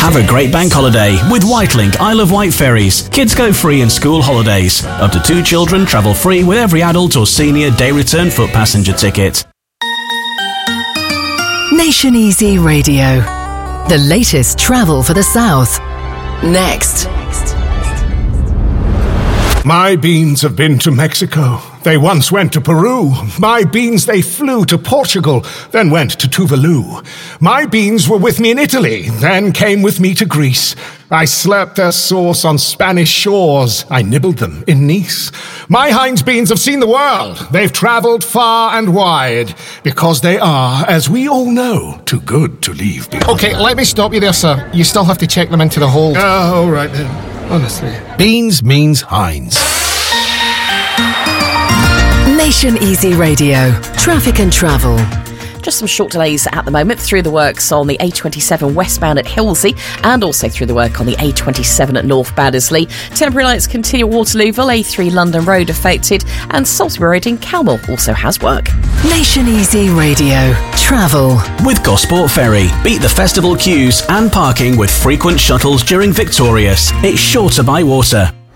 Have a great bank holiday with Whitelink Isle of Wight ferries. Kids go free in school holidays. Up to 2 children travel free with every adult or senior day return foot passenger ticket. Nation Easy Radio. The latest travel for the South. Next. My beans have been to Mexico. They once went to Peru. My beans, they flew to Portugal, then went to Tuvalu. My beans were with me in Italy, then came with me to Greece. I slurped their sauce on Spanish shores. I nibbled them in Nice. My Heinz beans have seen the world. They've travelled far and wide, because they are, as we all know, too good to leave behind. Okay, let me stop you there, sir. You still have to check them into the hold. Oh, all right then. Honestly. Beans means Heinz. Nation Easy Radio. Traffic and travel. Just some short delays at the moment through the works on the A27 westbound at Hilsey and also through the work on the A27 at North Baddesley. Temporary lights continue at Waterlooville, A3 London Road affected, and Salisbury Road in Calmel also has work. Nation Easy Radio. Travel. With Gosport Ferry, beat the festival queues and parking with frequent shuttles during Victorious. It's sure to buy water.